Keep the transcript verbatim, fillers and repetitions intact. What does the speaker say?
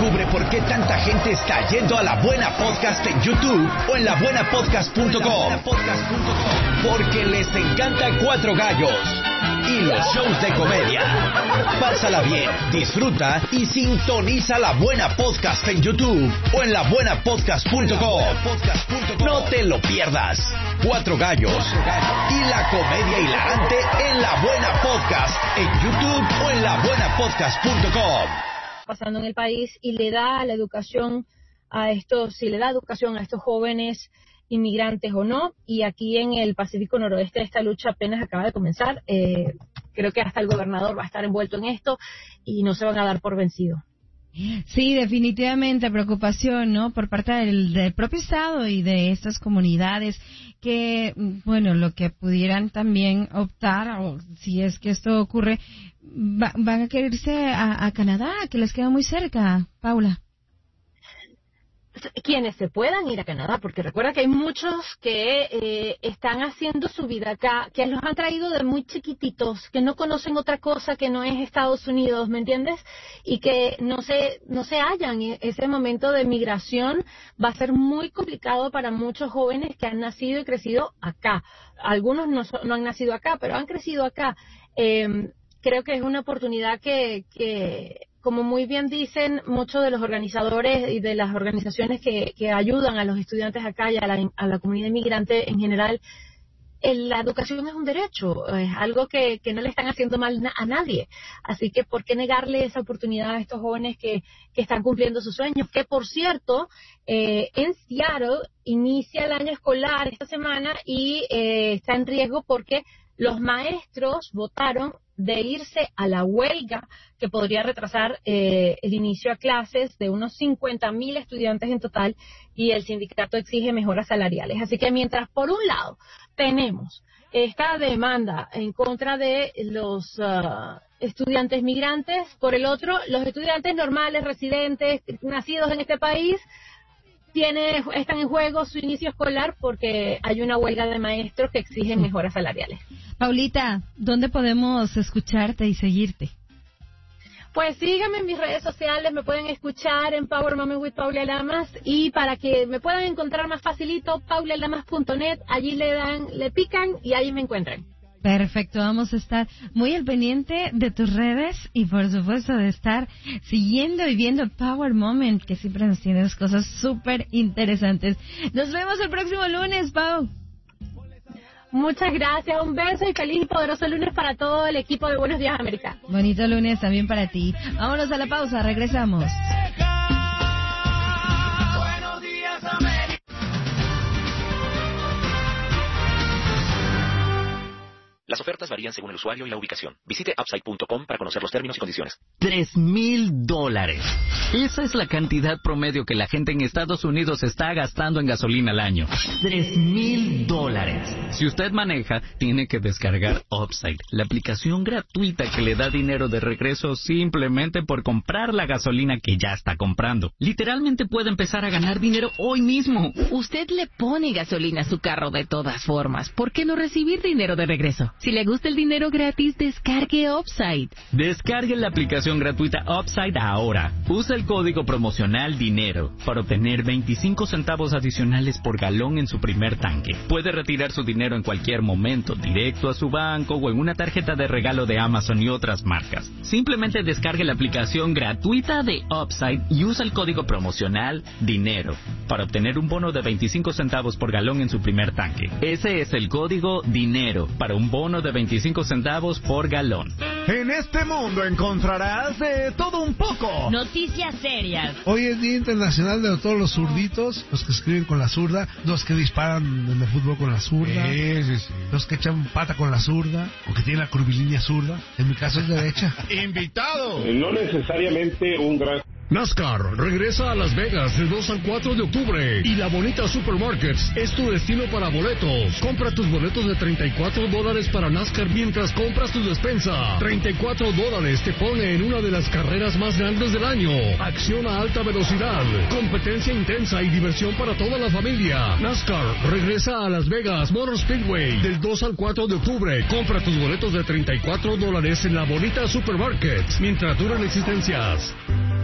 Descubre por qué tanta gente está yendo a La Buena Podcast en YouTube o en la buena podcast punto com. Porque les encanta Cuatro Gallos y los shows de comedia. Pásala bien, disfruta y sintoniza La Buena Podcast en YouTube o en la buena podcast punto com. No te lo pierdas. Cuatro Gallos y la comedia hilarante en La Buena Podcast en YouTube o en la buena podcast punto com. Pasando en el país y le da la educación a estos, si le da educación a estos jóvenes inmigrantes o no, y aquí en el Pacífico Noroeste esta lucha apenas acaba de comenzar. Eh, creo que hasta el gobernador va a estar envuelto en esto y no se van a dar por vencido. Sí, definitivamente preocupación, ¿no? Por parte del, del propio Estado y de estas comunidades que, bueno, lo que pudieran también optar, o si es que esto ocurre, va, van a querer irse a, a Canadá, que les queda muy cerca, Paula. Quienes se puedan ir a Canadá, porque recuerda que hay muchos que eh, están haciendo su vida acá, que los han traído de muy chiquititos, que no conocen otra cosa que no es Estados Unidos, ¿me entiendes? Y que no se no se hallan. Ese momento de migración va a ser muy complicado para muchos jóvenes que han nacido y crecido acá. Algunos no, no han nacido acá, pero han crecido acá. Eh, creo que es una oportunidad que... que como muy bien dicen muchos de los organizadores y de las organizaciones que, que ayudan a los estudiantes acá y a la, a la comunidad inmigrante en general, el, la educación es un derecho, es algo que, que no le están haciendo mal na, a nadie. Así que, ¿por qué negarle esa oportunidad a estos jóvenes que, que están cumpliendo sus sueños? Que, por cierto, eh, en Seattle inicia el año escolar esta semana y eh, está en riesgo porque los maestros votaron de irse a la huelga que podría retrasar eh, el inicio a clases de unos cincuenta mil estudiantes en total, y el sindicato exige mejoras salariales. Así que mientras por un lado tenemos esta demanda en contra de los uh, estudiantes migrantes, por el otro los estudiantes normales, residentes, nacidos en este país, Tiene, están en juego su inicio escolar porque hay una huelga de maestros que exigen mejoras salariales. Paulita, ¿dónde podemos escucharte y seguirte? Pues síganme en mis redes sociales, me pueden escuchar en Power Moment with Paula Lamas, y para que me puedan encontrar más facilito, paula lamas punto net, allí le dan, le pican y ahí me encuentran. Perfecto, vamos a estar muy al pendiente de tus redes y por supuesto de estar siguiendo y viendo Power Moment, que siempre nos tienes cosas súper interesantes. Nos vemos el próximo lunes, Pau. Muchas gracias, un beso y feliz y poderoso lunes para todo el equipo de Buenos Días América. Bonito lunes también para ti. Vámonos a la pausa, regresamos. Buenos Días América. Las ofertas varían según el usuario y la ubicación. Visite upside punto com para conocer los términos y condiciones. Tres mil dólares. Esa es la cantidad promedio que la gente en Estados Unidos está gastando en gasolina al año. Tres mil dólares. Si usted maneja, tiene que descargar Upside, la aplicación gratuita que le da dinero de regreso simplemente por comprar la gasolina que ya está comprando. Literalmente puede empezar a ganar dinero hoy mismo. Usted le pone gasolina a su carro de todas formas. ¿Por qué no recibir dinero de regreso? Si le gusta el dinero gratis, descargue Upside. Descargue la aplicación gratuita Upside ahora. Usa el código promocional DINERO para obtener veinticinco centavos adicionales por galón en su primer tanque. Puede retirar su dinero en cualquier momento, directo a su banco o en una tarjeta de regalo de Amazon y otras marcas. Simplemente descargue la aplicación gratuita de Upside y usa el código promocional DINERO para obtener un bono de veinticinco centavos por galón en su primer tanque. Ese es el código DINERO para un bono de veinticinco centavos por galón. En este mundo encontrarás de todo un poco. Noticias serias. Hoy es Día Internacional de todos los zurditos, los que escriben con la zurda, los que disparan en el fútbol con la zurda, Sí, sí, sí. los que echan pata con la zurda, o que tienen la curvilínea zurda. En mi caso es derecha. ¡Invitado! No necesariamente un gran... NASCAR regresa a Las Vegas del dos al cuatro de octubre y La Bonita Supermarkets es tu destino para boletos. Compra tus boletos de treinta y cuatro dólares para NASCAR mientras compras tu despensa. treinta y cuatro dólares te pone en una de las carreras más grandes del año. Acción a alta velocidad, competencia intensa y diversión para toda la familia. NASCAR regresa a Las Vegas Motor Speedway del dos al cuatro de octubre. Compra tus boletos de treinta y cuatro dólares en La Bonita Supermarkets mientras duran existencias.